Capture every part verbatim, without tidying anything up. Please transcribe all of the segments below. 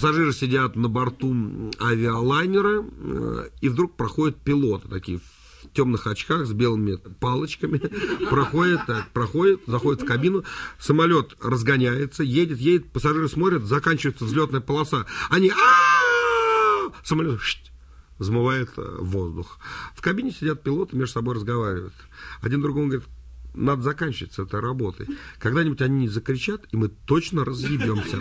Пассажиры сидят на борту авиалайнера, и вдруг проходят пилоты, такие в темных очках с белыми палочками, проходит, так, проходит, заходит в кабину, самолет разгоняется, едет, едет, пассажиры смотрят, заканчивается взлетная полоса, они а-а-а! Самолет взмывает воздух. В кабине сидят пилоты, между собой разговаривают. Один другому говорит: надо заканчивать с этой работой. Когда-нибудь они не закричат, и мы точно разъебемся.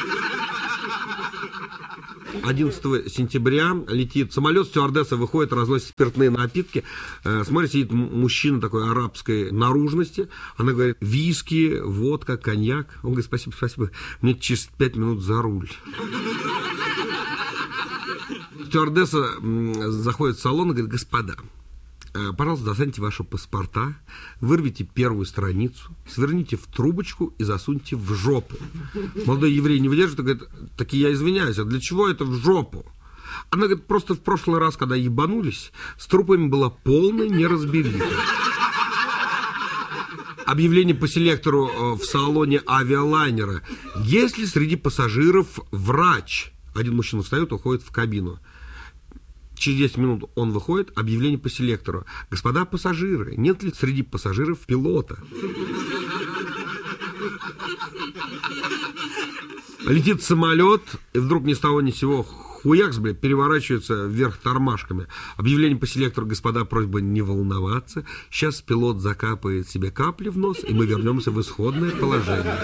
одиннадцатого сентября летит самолет, стюардесса выходит, разносит спиртные напитки. Э, смотрит, сидит мужчина такой арабской наружности. Она говорит: виски, водка, коньяк. Он говорит: спасибо, спасибо, мне через пять минут за руль. Стюардесса заходит в салон и говорит: господа, пожалуйста, достаньте ваши паспорта, вырвите первую страницу, сверните в трубочку и засуньте в жопу. Молодой еврей не выдержит и говорит: таки я извиняюсь, а для чего это в жопу? Она говорит: просто в прошлый раз, когда ебанулись, с трупами была полная неразбериха. Объявление по селектору в салоне авиалайнера: есть ли среди пассажиров врач? Один мужчина встает, уходит в кабину. Через десять минут он выходит, объявление по селектору: господа пассажиры, нет ли среди пассажиров пилота? Летит самолет, и вдруг ни с того ни с сего хуякс, блядь, переворачивается вверх тормашками. Объявление по селектору: господа, просьба не волноваться, сейчас пилот закапает себе капли в нос, и мы вернемся в исходное положение.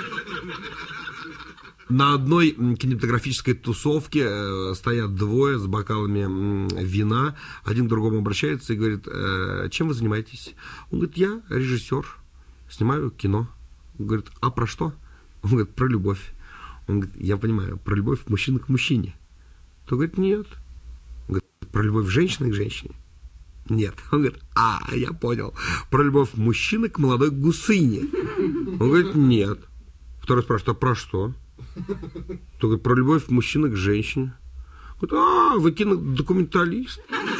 На одной кинематографической тусовке э, стоят двое с бокалами э, вина. Один к другому обращается и говорит: э, чем вы занимаетесь? Он говорит: я режиссер, снимаю кино. Он говорит: а про что? Он говорит: про любовь. Он говорит: я понимаю, про любовь мужчины к мужчине. Тот говорит: нет. Он говорит: про любовь женщины к женщине? Нет. Он говорит: а, я понял. Про любовь мужчины к молодой гусыне? Он говорит: нет. Второй спрашивает: а про что? Только про любовь мужчины к женщине. Говорит: а, вы кинодокументалист.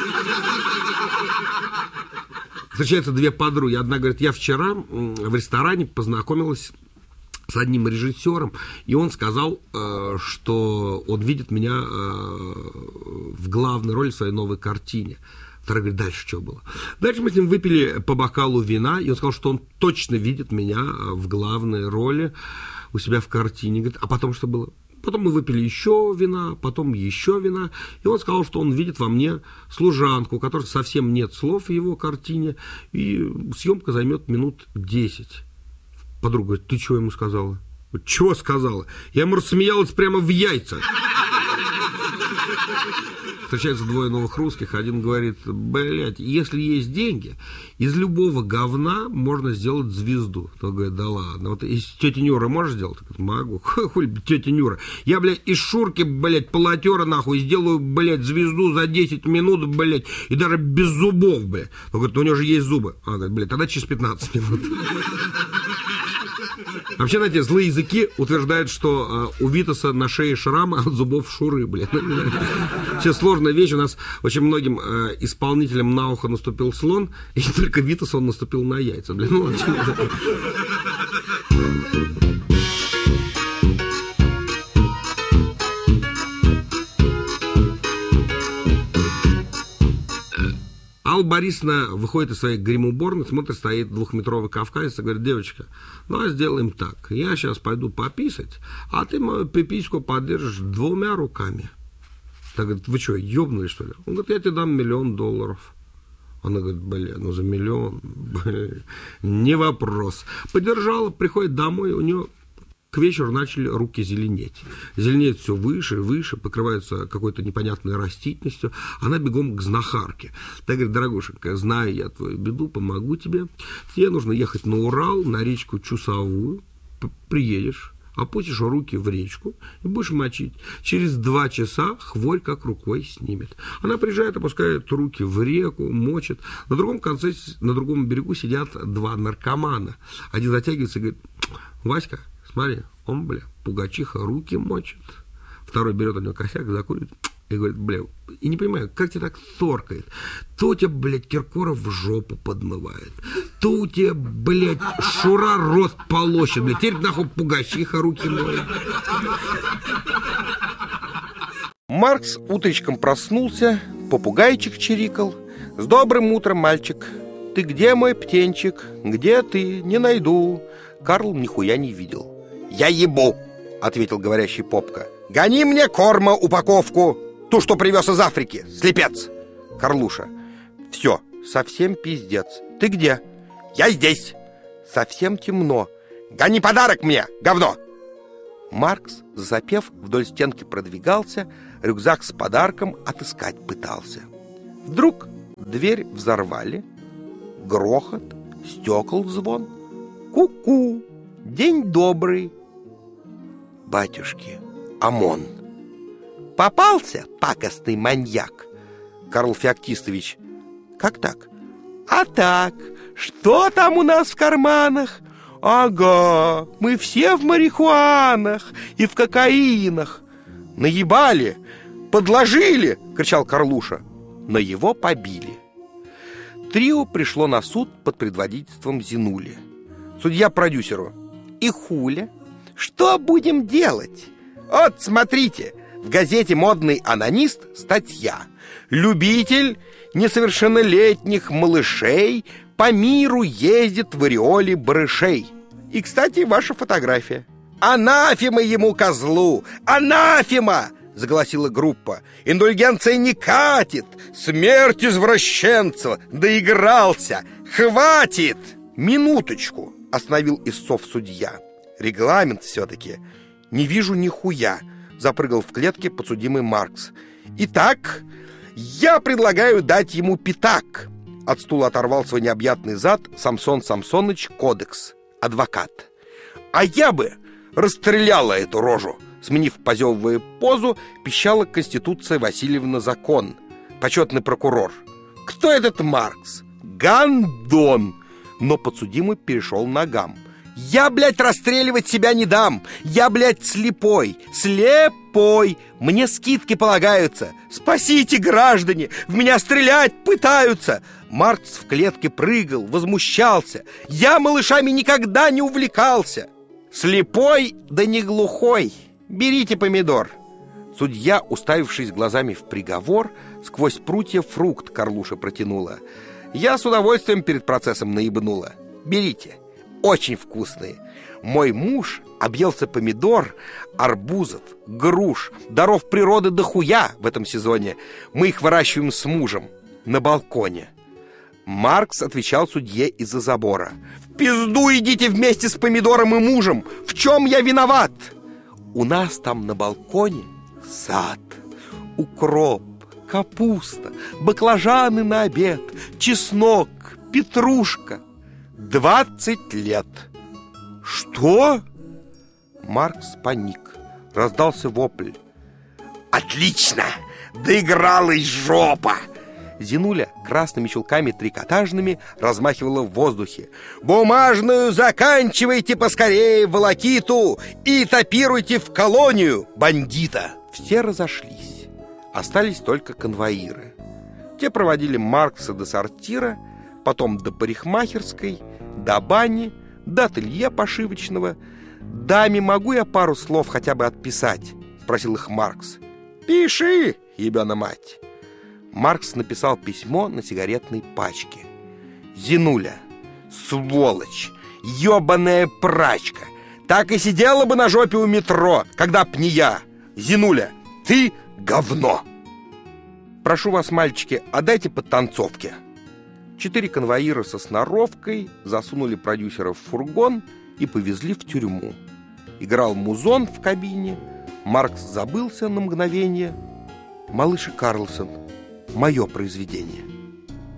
Встречаются две подруги. Одна говорит: я вчера в ресторане познакомилась с одним режиссером, и он сказал, что он видит меня в главной роли в своей новой картине. Вторая говорит: дальше что было? Дальше мы с ним выпили по бокалу вина, и он сказал, что он точно видит меня в главной роли у себя в картине. Говорит: а потом что было? Потом мы выпили еще вина, потом еще вина, и он сказал, что он видит во мне служанку, у которой совсем нет слов в его картине, и съемка займет минут десять. Подруга говорит: ты чего ему сказала? Говорит: чего сказала? Я ему рассмеялась прямо в яйца. Встречаются двое новых русских. Один говорит: блядь, если есть деньги, из любого говна можно сделать звезду. Тот говорит: да ладно. Вот из тети Нюры можешь сделать? Говорит: могу. Хуй, тетя Нюра. Я, блядь, из Шурки, блядь, полотера, нахуй, сделаю, блядь, звезду за десять минут, блядь, и даже без зубов, блядь. Он говорит: у него же есть зубы. А, говорит: блядь, тогда через пятнадцать минут. Вообще, знаете, злые языки утверждают, что э, у Витаса на шее шрамы от зубов Шуры, блин. Сейчас сложная вещь. У нас очень многим э, исполнителям на ухо наступил слон, и только Витасу он наступил на яйца, блин. Ну, Алла Борисовна выходит из своей гримуборной, смотрит, стоит двухметровый кавказец и говорит: девочка, ну сделаем так, я сейчас пойду пописать, а ты мою пипиську поддержишь двумя руками. Так говорит: вы что, ёбнули, что ли? Он говорит: я тебе дам миллион долларов. Она говорит: бля, ну за миллион, бля, не вопрос. Подержала, приходит домой, у нее к вечеру начали руки зеленеть. Зеленеет все выше и выше, покрываются какой-то непонятной растительностью. Она бегом к знахарке. Так говорит: дорогушенька, знаю я твою беду, помогу тебе. Тебе нужно ехать на Урал, на речку Чусовую. Приедешь, опустишь руки в речку и будешь мочить. Через два часа хворь как рукой снимет. Она приезжает, опускает руки в реку, мочит. На другом конце, на другом берегу сидят два наркомана. Один затягивается и говорит: Васька, смотри, он, бля, пугачиха руки мочит. Второй берет у него косяк, закуривает и говорит: бля, и не понимаю, как тебя так торкает. То у тебя, блядь, Киркоров в жопу подмывает, то у тебя, блядь, Шура рот полощет, блядь, теперь нахуй пугачиха руки моет. Маркс утречком проснулся, попугайчик чирикал. «С добрым утром, мальчик! Ты где, мой птенчик? Где ты? Не найду!» Карл нихуя не видел. «Я ебу!» — ответил говорящий попка. «Гони мне корма упаковку! Ту, что привез из Африки, слепец!» Карлуша. «Все, совсем пиздец. Ты где?» «Я здесь!» «Совсем темно. Гони подарок мне, говно!» Маркс, засопев, вдоль стенки продвигался, рюкзак с подарком отыскать пытался. Вдруг дверь взорвали, грохот, стекол звон. Ку-ку, день добрый. Батюшки, ОМОН. Попался пакостный маньяк. Карл Феоктистович. Как так? А так, что там у нас в карманах? Ага, мы все в марихуанах и в кокаинах. Наебали, подложили, кричал Карлуша. Но его побили. Трио пришло на суд под предводительством Зинули. Судья продюсеру. И хуля? Что будем делать? Вот, смотрите, в газете «Модный анонист» статья. Любитель несовершеннолетних малышей по миру ездит в ореоле барышей. И, кстати, ваша фотография. Анафема ему, козлу! Анафема! Заголосила группа. Индульгенция не катит! Смерть извращенца! Доигрался! Хватит! Минуточку! Остановил истцов судья. Регламент все-таки. Не вижу нихуя. Запрыгал в клетке подсудимый Маркс. Итак, я предлагаю дать ему пятак. От стула оторвал свой необъятный зад Самсон Самсоныч Кодекс, адвокат. А я бы расстреляла эту рожу. Сменив позевывая позу, пищала Конституция Васильевна Закон, почетный прокурор. Кто этот Маркс? Гандон! Но подсудимый перешел ногам. Я, блядь, расстреливать себя не дам. Я, блядь, слепой. Слепой. Мне скидки полагаются. Спасите, граждане. В меня стрелять пытаются. Маркс в клетке прыгал, возмущался. Я малышами никогда не увлекался. Слепой, да не глухой. Берите помидор. Судья, уставившись глазами в приговор, сквозь прутья фрукт Карлуша протянула. Я с удовольствием перед процессом наебнула. Берите. Очень вкусные. Мой муж объелся помидор, арбузов, груш, даров природы дохуя в этом сезоне. Мы их выращиваем с мужем на балконе. Маркс отвечал судье из-за забора. В пизду идите вместе с помидором и мужем. В чем я виноват? У нас там на балконе сад, укроп, капуста, баклажаны на обед, чеснок, петрушка. Двадцать лет. Что? Маркс паник. Раздался вопль. Отлично! Доигралась жопа! Зинуля красными чулками трикотажными размахивала в воздухе. Бумажную заканчивайте поскорее волокиту и топируйте в колонию бандита. Все разошлись. Остались только конвоиры. Те проводили Маркса до сортира, потом до парикмахерской, до бани, до ателье пошивочного. «Даме могу я пару слов хотя бы отписать?» — спросил их Маркс. «Пиши, ебена мать!» Маркс написал письмо на сигаретной пачке. «Зинуля, сволочь, ебаная прачка, так и сидела бы на жопе у метро, когда б не я. Зинуля, ты говно! Прошу вас, мальчики, отдайте подтанцовки». Четыре конвоира со сноровкой засунули продюсера в фургон и повезли в тюрьму. Играл музон в кабине. Маркс забылся на мгновение. «Малыш и Карлсон» — мое произведение.